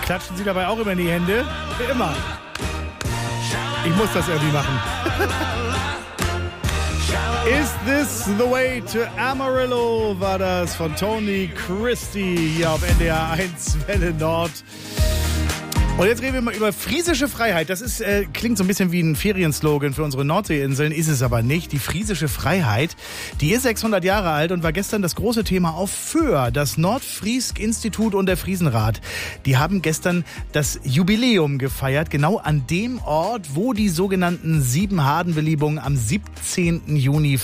Klatschen Sie dabei auch immer in die Hände? Immer. Ich muss das irgendwie machen. Is This the Way to Amarillo war das von Tony Christie hier auf NDR 1 Welle Nord. Und jetzt reden wir mal über friesische Freiheit. Das ist, klingt so ein bisschen wie ein Ferienslogan für unsere Nordseeinseln, ist es aber nicht. Die friesische Freiheit, die ist 600 Jahre alt und war gestern das große Thema auf Föhr. Das Nordfriesk-Institut und der Friesenrat, die haben gestern das Jubiläum gefeiert, genau an dem Ort, wo die sogenannten Siebenhardenbelebungen am 17. Juni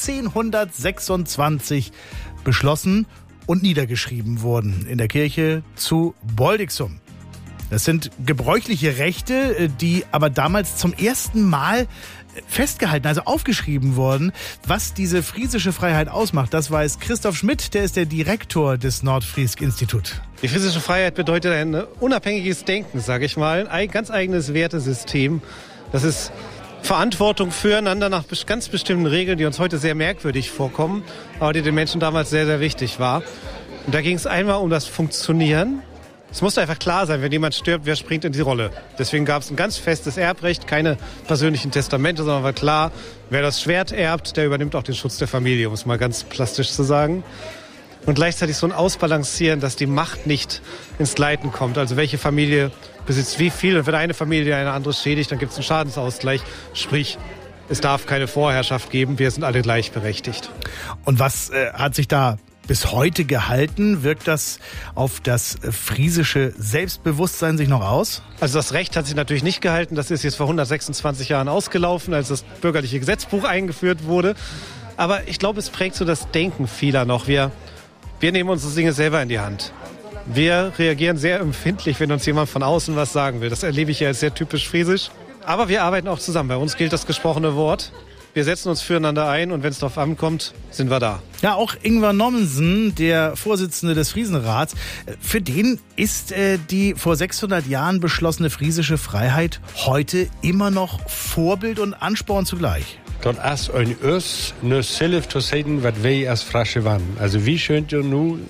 1426 beschlossen und niedergeschrieben wurden in der Kirche zu Boldixum. Das sind gebräuchliche Rechte, die aber damals zum ersten Mal festgehalten, also aufgeschrieben wurden. Was diese friesische Freiheit ausmacht, das weiß Christoph Schmidt, der ist der Direktor des Nordfriesk-Institut. Die friesische Freiheit bedeutet ein unabhängiges Denken, sage ich mal, ein ganz eigenes Wertesystem. Das ist Verantwortung füreinander nach ganz bestimmten Regeln, die uns heute sehr merkwürdig vorkommen, aber die den Menschen damals sehr, sehr wichtig war. Und da ging es einmal um das Funktionieren. Es musste einfach klar sein, wenn jemand stirbt, wer springt in die Rolle. Deswegen gab es ein ganz festes Erbrecht, keine persönlichen Testamente, sondern war klar, wer das Schwert erbt, der übernimmt auch den Schutz der Familie, um es mal ganz plastisch zu sagen. Und gleichzeitig so ein Ausbalancieren, dass die Macht nicht ins Gleiten kommt. Also welche Familie besitzt wie viel und wenn eine Familie eine andere schädigt, dann gibt es einen Schadensausgleich. Sprich, es darf keine Vorherrschaft geben, wir sind alle gleichberechtigt. Und was hat sich da bis heute gehalten? Wirkt das auf das friesische Selbstbewusstsein sich noch aus? Also das Recht hat sich natürlich nicht gehalten. Das ist jetzt vor 126 Jahren ausgelaufen, als das bürgerliche Gesetzbuch eingeführt wurde. Aber ich glaube, es prägt so das Denken vieler noch. Wir nehmen unsere Dinge selber in die Hand. Wir reagieren sehr empfindlich, wenn uns jemand von außen was sagen will. Das erlebe ich ja als sehr typisch friesisch. Aber wir arbeiten auch zusammen. Bei uns gilt das gesprochene Wort. Wir setzen uns füreinander ein und wenn es darauf ankommt, sind wir da. Ja, auch Ingvar Nommensen, der Vorsitzende des Friesenrats, für den ist die vor 600 Jahren beschlossene friesische Freiheit heute immer noch Vorbild und Ansporn zugleich. Dat is een us nu zelf te zeggen wat wij als Frasche waren. Also wie schön du nu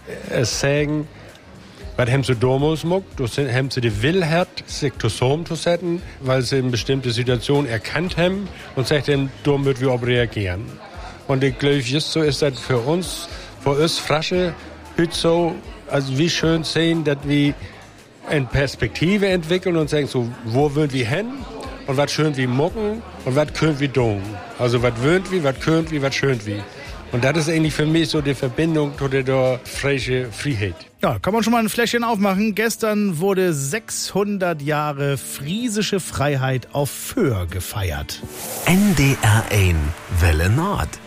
sagen, was haben sie damals gemacht? Haben sie die Willheit, sich zusammen zu setzen, weil sie eine bestimmte Situation erkannt haben und sagen, da müssen wir auch reagieren. Und ich glaube, just so ist das für uns Frasche, heute so, also wie schön sehen, dass wir eine Perspektive entwickeln und sagen, so, wo wollen wir hin? Und was schön wir mucken und was können wir tun. Also was wollen wir, was können wir, was schön wir. Und das ist eigentlich für mich so die Verbindung zu der frische Freiheit. Ja, kann man schon mal ein Fläschchen aufmachen. Gestern wurde 600 Jahre friesische Freiheit auf Föhr gefeiert. NDR 1 Welle Nord.